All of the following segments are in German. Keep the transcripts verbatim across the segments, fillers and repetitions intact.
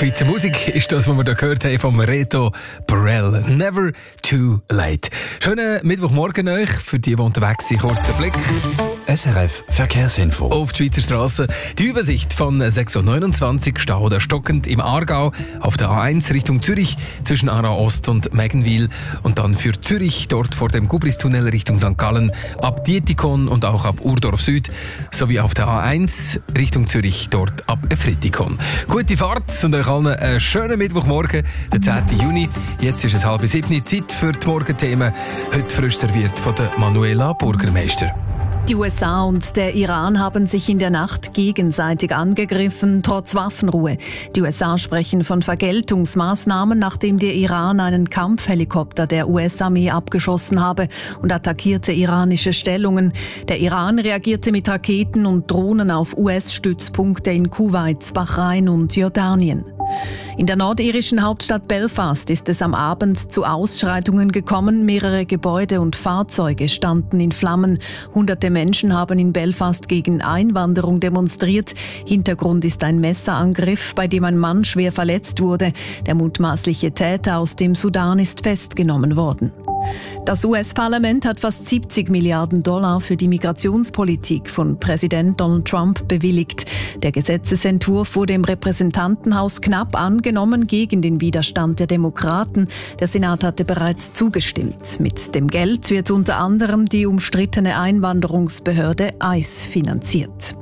Schweizer Musik ist das, was wir da gehört haben vom Reto Borrell. Never too late. Schönen Mittwochmorgen euch. Für die, die unterwegs sind, kurzer Blick. S R F Verkehrsinfo. Auf die Schweizer Straße. Die Übersicht von sechs Uhr neunundzwanzig, Stau oder stockend im Aargau, auf der A eins Richtung Zürich zwischen Aarau Ost und Meggenwil und dann für Zürich dort vor dem Gubristunnel Richtung Sankt Gallen ab Dietikon und auch ab Urdorf Süd sowie auf der A eins Richtung Zürich dort ab Efretikon. Gute Fahrt und euch allen einen schönen Mittwochmorgen, den zehnten Juni. Jetzt ist es halb sieben, Zeit für die Morgenthemen. Heute frisch serviert von der Manuela Burgermeister. Die U S A und der Iran haben sich in der Nacht gegenseitig angegriffen, trotz Waffenruhe. Die U S A sprechen von Vergeltungsmaßnahmen, nachdem der Iran einen Kampfhelikopter der U S-Armee abgeschossen habe und attackierte iranische Stellungen. Der Iran reagierte mit Raketen und Drohnen auf U S-Stützpunkte in Kuwait, Bahrain und Jordanien. In der nordirischen Hauptstadt Belfast ist es am Abend zu Ausschreitungen gekommen. Mehrere Gebäude und Fahrzeuge standen in Flammen. Hunderte Menschen haben in Belfast gegen Einwanderung demonstriert. Hintergrund ist ein Messerangriff, bei dem ein Mann schwer verletzt wurde. Der mutmaßliche Täter aus dem Sudan ist festgenommen worden. Das U S-Parlament hat fast siebzig Milliarden Dollar für die Migrationspolitik von Präsident Donald Trump bewilligt. Der Gesetzesentwurf wurde im Repräsentantenhaus knapp angenommen gegen den Widerstand der Demokraten. Der Senat hatte bereits zugestimmt. Mit dem Geld wird unter anderem die umstrittene Einwanderungsbehörde ICE finanziert.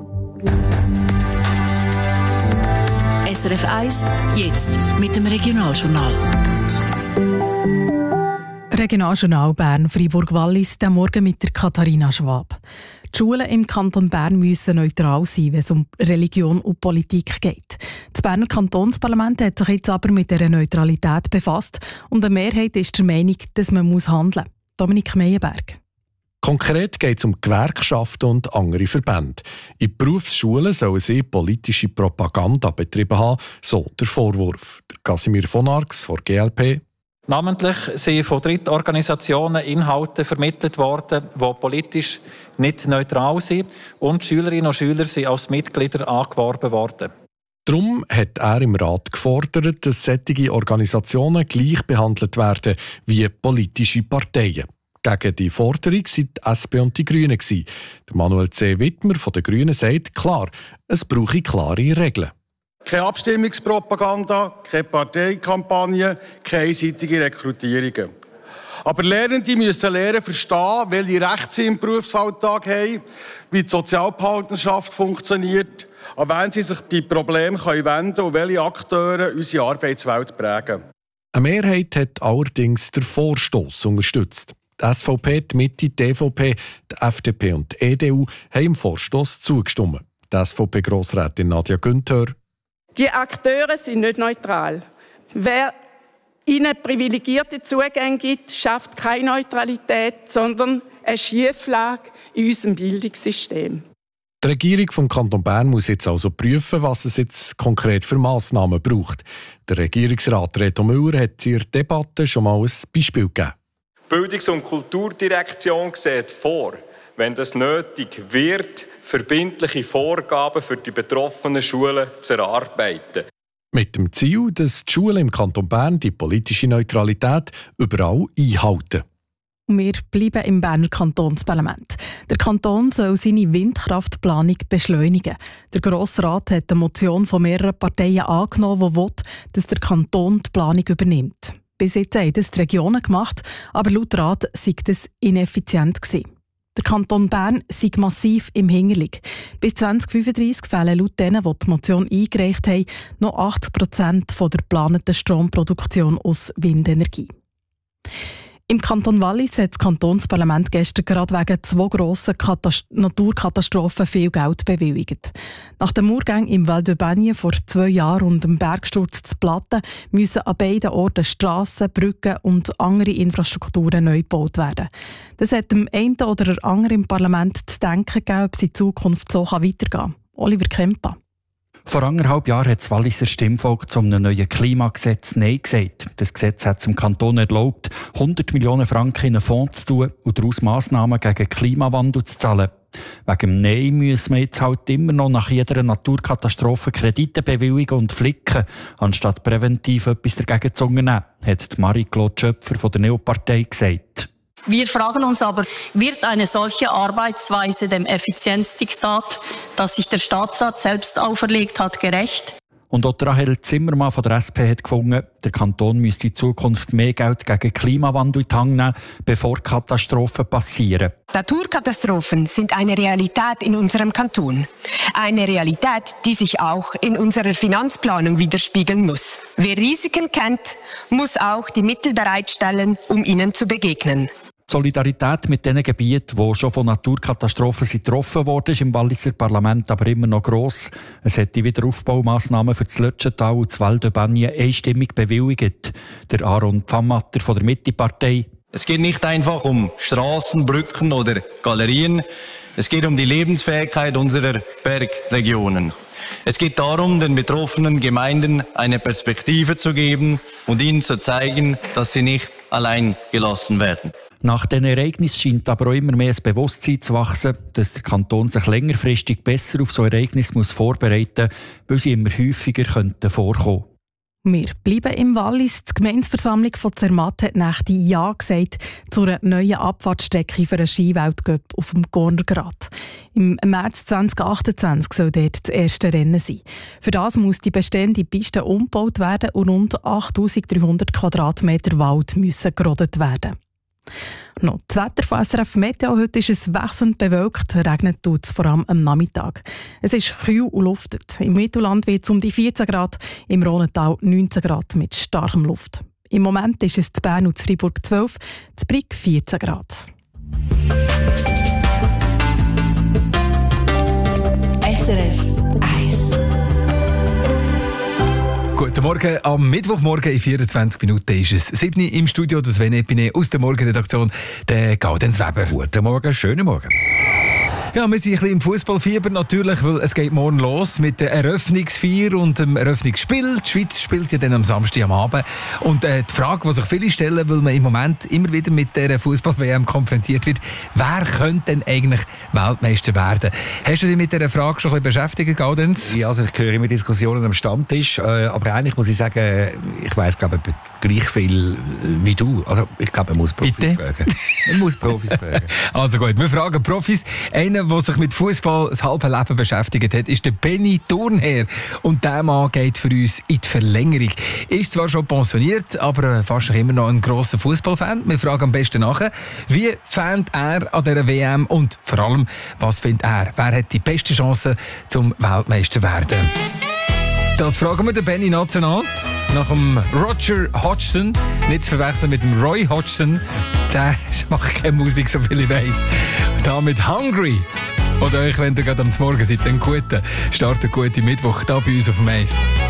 S R F eins, jetzt mit dem Regionaljournal. Regionaljournal Bern, Freiburg-Wallis, der Morgen mit der Katharina Schwab. Die Schulen im Kanton Bern müssen neutral sein, wenn es um Religion und Politik geht. Das Berner Kantonsparlament hat sich jetzt aber mit dieser Neutralität befasst und eine Mehrheit ist der Meinung, dass man muss handeln muss. Dominik Meyerberg. Konkret geht es um Gewerkschaften und andere Verbände. In Berufsschulen sollen sie politische Propaganda betrieben haben, so der Vorwurf. Der Casimir von Arx von G L P. Namentlich sind von Drittorganisationen Inhalte vermittelt worden, die politisch nicht neutral sind, und Schülerinnen und Schüler sind als Mitglieder angeworben worden. Darum hat er im Rat gefordert, dass solche Organisationen gleich behandelt werden wie politische Parteien. Gegen die Forderung waren die S P und die Grünen. Der Manuel C. Wittmer von den Grünen sagt klar, es brauche klare Regeln. Keine Abstimmungspropaganda, keine Parteikampagne, keine einseitige Rekrutierungen. Aber Lehrende müssen lernen verstehen, welche Rechte sie im Berufsalltag haben, wie die Sozialpartnerschaft funktioniert, an wen sie sich bei Problemen wenden können und welche Akteure unsere Arbeitswelt prägen. Eine Mehrheit hat allerdings den Vorstoss unterstützt. Die S V P, die Mitte, die E V P, die F D P und die E D U haben dem Vorstoss zugestimmt. Die S V P-Grossrätin Nadja Günther. Die Akteure sind nicht neutral. Wer ihnen privilegierte Zugänge gibt, schafft keine Neutralität, sondern eine Schieflage in unserem Bildungssystem. Die Regierung vom Kanton Bern muss jetzt also prüfen, was es jetzt konkret für Massnahmen braucht. Der Regierungsrat Reto Müller hat in der Debatte schon mal ein Beispiel gegeben. Die Bildungs- und Kulturdirektion sieht vor, wenn das nötig wird, verbindliche Vorgaben für die betroffenen Schulen zu erarbeiten. Mit dem Ziel, dass die Schulen im Kanton Bern die politische Neutralität überall einhalten. Wir bleiben im Berner Kantonsparlament. Der Kanton soll seine Windkraftplanung beschleunigen. Der Grosse Rat hat eine Motion von mehreren Parteien angenommen, die will, dass der Kanton die Planung übernimmt. Bis jetzt haben das die Regionen gemacht, aber laut Rat sei das ineffizient gewesen. Der Kanton Bern sei massiv im Hinterlig. Bis zwanzig fünfunddreissig fehlen laut denen, die die Motion eingereicht haben, noch achtzig Prozent der geplanten Stromproduktion aus Windenergie. Im Kanton Wallis hat das Kantonsparlament gestern gerade wegen zwei grossen Katast- Naturkatastrophen viel Geld bewilligt. Nach dem Murgang im Val de Bagne vor zwei Jahren und dem Bergsturz zu Platten müssen an beiden Orten Strassen, Brücken und andere Infrastrukturen neu gebaut werden. Das hat dem einen oder anderen im Parlament zu denken gegeben, ob es in Zukunft so weitergehen kann. Oliver Kempa. Vor anderthalb Jahren hat das Walliser Stimmvolk zu einem neuen Klimagesetz Nein gesagt. Das Gesetz hat es dem Kanton erlaubt, hundert Millionen Franken in einen Fonds zu tun und daraus Massnahmen gegen Klimawandel zu zahlen. Wegen dem Nein müssen wir jetzt halt immer noch nach jeder Naturkatastrophe Kredite bewilligen und flicken, anstatt präventiv etwas dagegen zu unternehmen, hat Marie-Claude Schöpfer von der Neopartei gesagt. Wir fragen uns aber, wird eine solche Arbeitsweise dem Effizienzdiktat, das sich der Staatsrat selbst auferlegt hat, gerecht? Und auch Rahel Zimmermann von der S P hat gefunden, der Kanton müsste in Zukunft mehr Geld gegen Klimawandel in die Hand nehmen, bevor Katastrophen passieren. Naturkatastrophen sind eine Realität in unserem Kanton. Eine Realität, die sich auch in unserer Finanzplanung widerspiegeln muss. Wer Risiken kennt, muss auch die Mittel bereitstellen, um ihnen zu begegnen. Die Solidarität mit den Gebieten, die schon von Naturkatastrophen getroffen wurden, ist im Walliser Parlament aber immer noch gross. Es hat die Wiederaufbaumassnahmen für das Lötschental und das Val de Bagne einstimmig bewilligt. Der Aaron Pfammatter von der Mitte-Partei. Es geht nicht einfach um Straßen, Brücken oder Galerien. Es geht um die Lebensfähigkeit unserer Bergregionen. Es geht darum, den betroffenen Gemeinden eine Perspektive zu geben und ihnen zu zeigen, dass sie nicht allein gelassen werden. Nach diesen Ereignissen scheint aber auch immer mehr das Bewusstsein zu wachsen, dass der Kanton sich längerfristig besser auf so Ereignisse muss vorbereiten muss, weil sie immer häufiger könnten vorkommen. Wir bleiben im Wallis. Die Gemeindeversammlung von Zermatt hat nächte Ja gesagt zu einer neuen Abfahrtsstrecke für einen Skiweltcup auf dem Gornergrat. Im März zwanzig achtundzwanzig soll dort das erste Rennen sein. Für das muss die bestehende Piste umgebaut werden und rund achttausenddreihundert Quadratmeter Wald müssen gerodet werden. Noch das Wetter von S R F Meteo. Heute ist es wechselnd bewölkt, regnet tut es vor allem am Nachmittag. Es ist kühl und luftet. Im Mittelland wird es um die vierzehn Grad, im Rhonental neunzehn Grad mit starkem Luft. Im Moment ist es in Bern und in Freiburg zwölf, in Brig vierzehn Grad. S R F eins. Guten Morgen, am Mittwochmorgen in vierundzwanzig Minuten ist es sieben im Studio, das Sven Epine aus der Morgenredaktion, der Gaudenz Weber. Guten Morgen, schönen Morgen. Ja, wir sind ein bisschen im Fußballfieber natürlich, weil es geht morgen los mit der Eröffnungsfeier und dem Eröffnungsspiel. Die Schweiz spielt ja dann am Samstag am Abend. Und äh, die Frage, die sich viele stellen, weil man im Moment immer wieder mit der Fußball-W M konfrontiert wird, wer könnte denn eigentlich Weltmeister werden? Hast du dich mit dieser Frage schon ein bisschen beschäftigt, Gaudenz? Ja, also ich höre immer Diskussionen am Stammtisch, äh, aber eigentlich muss ich sagen, ich weiss, glaube ich, gleich viel wie du. Also ich glaube, man muss Profis Bitte? fragen. Man muss Profis fragen. Also gut, wir fragen Profis. Einer, der sich mit Fußball das halbe Leben beschäftigt hat, ist der Benny Thurnherr. Und der Mann geht für uns in die Verlängerung. Ist zwar schon pensioniert, aber fast immer noch ein grosser Fußballfan. Wir fragen am besten nachher, wie fand er an dieser W M und vor allem, was findet er? Wer hat die beste Chance zum Weltmeister werden? Das fragen wir den Benny national. Nach dem Roger Hodgson, nicht zu verwechseln mit dem Roy Hodgson, der macht keine Musik, so viel ich weiss. Da mit Hungry. Oder euch, wenn ihr gerade am Morgen seid, einen guten, starten guten Mittwoch, da bei uns auf dem Eis.